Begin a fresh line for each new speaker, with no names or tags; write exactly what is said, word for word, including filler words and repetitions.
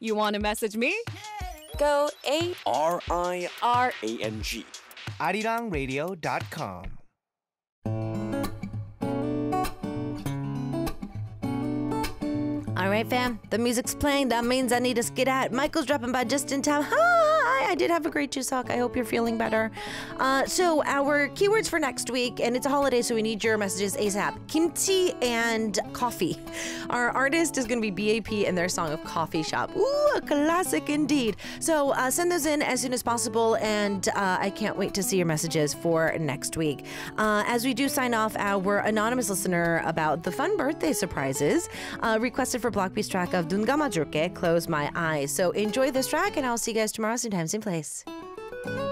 You want to message me?
Go A
R I
R
A N G.
arirang radio dot com.
All right, fam. The music's playing. That means I need to skid out. Michael's dropping by just in time. Hi! I did have a great Chuseok. I hope you're feeling better. Uh, so our keywords for next week, and it's a holiday, so we need your messages ASAP. Kimchi and coffee. Our artist is going to be B A P and their song of Coffee Shop. Ooh, a classic indeed. So uh, send those in as soon as possible, and uh, I can't wait to see your messages for next week. Uh, as we do sign off, our anonymous listener about the fun birthday surprises uh, requested for Block B's track of Dun Gamajurke, Close My Eyes. So enjoy this track, and I'll see you guys tomorrow, same time, same place.